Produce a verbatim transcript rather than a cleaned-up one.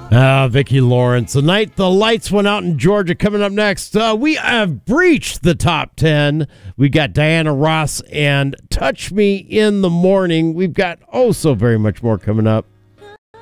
Ah, Vicki Lawrence. The night the lights went out in Georgia. Coming up next, uh, we have breached the top ten. We got Diana Ross and Touch Me in the Morning. We've got oh so very much more coming up.